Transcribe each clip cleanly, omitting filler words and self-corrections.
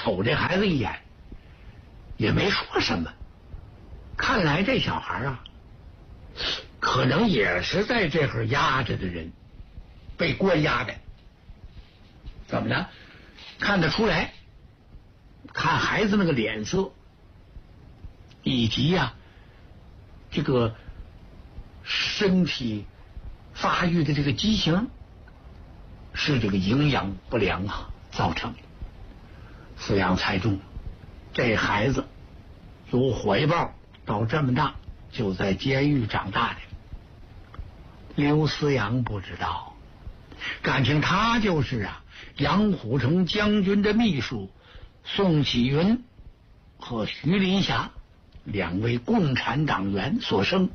瞅这孩子一眼，也没说什么。看来这小孩啊，可能也是在这会儿压着的人，被关押的。怎么着？看得出来，看孩子那个脸色，以及呀，这个身体发育的这个畸形，是这个营养不良啊造成的。饲养猜中，这孩子有回报，到这么大就在监狱长大的。刘思阳不知道，感情他就是啊杨虎城将军的秘书宋启云和徐林霞两位共产党员所生。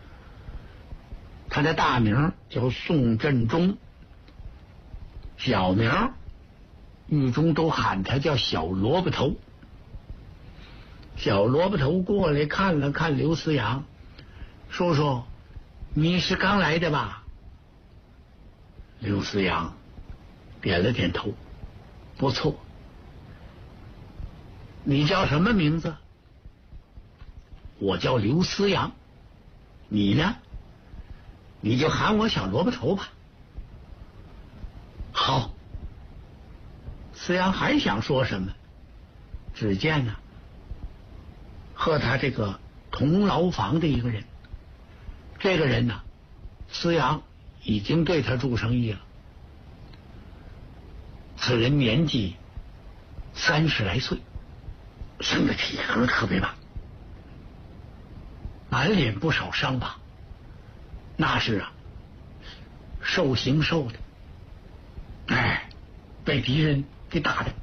他的大名叫宋振中，小名狱中都喊他叫小萝卜头。小萝卜头过来看了看刘思阳，叔叔，你是刚来的吧？刘思阳点了点头，不错。你叫什么名字？我叫刘思阳。你呢？你就喊我小萝卜头吧。好。思阳还想说什么，只见呢，和他这个同牢房的一个人，这个人呢，思阳已经对他做生意了。此人年纪30来岁，生的体格特别棒，满脸不少伤疤，那是啊，受刑受的，哎，被敌人给打的。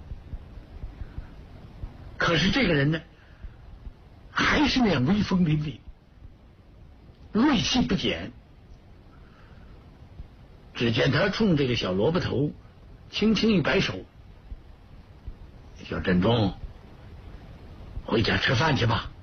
可是这个人呢，还是那样威风凛凛，锐气不减。只见他冲这个小萝卜头轻轻一摆手：“小振中，回家吃饭去吧。”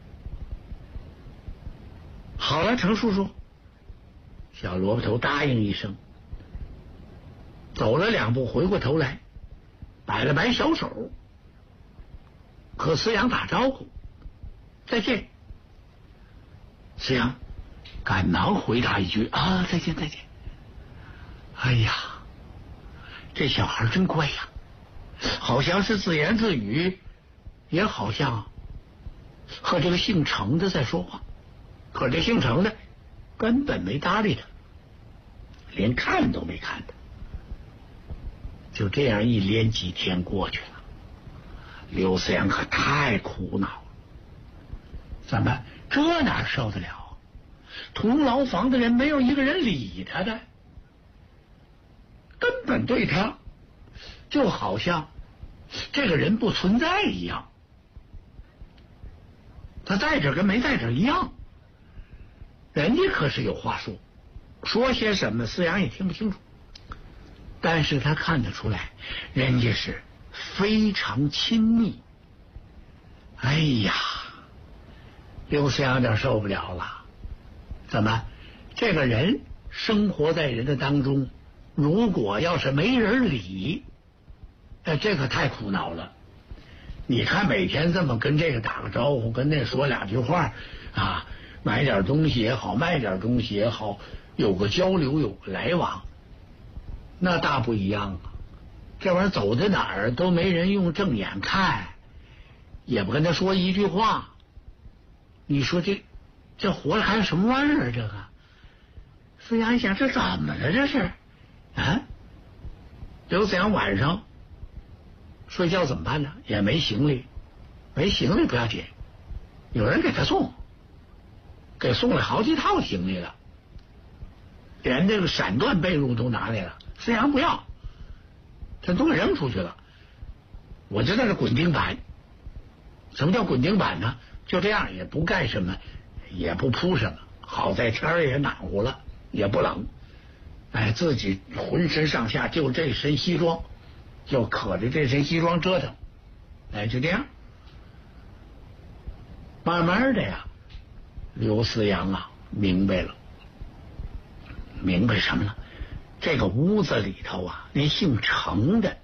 好了，程叔叔。小萝卜头答应一声，走了2步，回过头来，摆了摆小手，和思阳打招呼：“再见。”思阳赶忙回答一句：“啊，再见，再见。”哎呀，这小孩真乖呀，好像是自言自语，也好像和这个姓程的在说话。可这姓程的根本没搭理他，连看都没看他。就这样一连几天过去了，刘思阳可太苦恼了。怎么这哪受得了？同牢房的人没有一个人理他的，根本对他就好像这个人不存在一样，他在这跟没在这一样。人家可是有话说，说些什么思阳也听不清楚，但是他看得出来人家是非常亲密。哎呀，刘思阳有点受不了了。怎么这个人生活在人的当中，如果要是没人理，这可太苦恼了。你看每天这么跟这个打个招呼，跟那说2句话啊，买点东西也好，卖点东西也好，有个交流，有个来往，那大不一样啊。这玩意儿走到哪儿都没人用正眼看，也不跟他说一句话，你说这活着还有什么玩意儿？这个思阳一想，这怎么了？这是啊？刘思阳晚上睡觉怎么办呢？也没行李，没行李不要紧，有人给他送，给送了好几套行李了，连这个闪缎被褥都拿来了。思阳不要，这都给扔出去了。我就在这滚钉板。什么叫滚钉板呢？就这样，也不干什么，也不铺什么，好在天儿也暖和了，也不冷。哎，自己浑身上下就这身西装，就可着这身西装折腾。哎，就这样。慢慢的呀，刘思阳啊明白了。明白什么了？这个屋子里头啊，那姓程的